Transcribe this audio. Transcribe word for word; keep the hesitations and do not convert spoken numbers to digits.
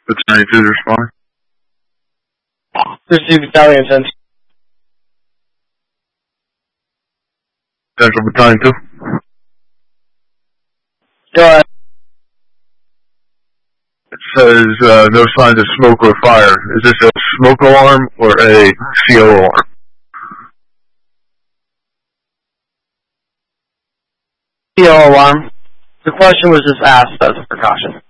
Battalion two responding. Receive Battalion ten. Central Battalion two. Go ahead. It says uh, no signs of smoke or fire. Is this a smoke alarm or a C O alarm? C O alarm. The question was just asked as a precaution.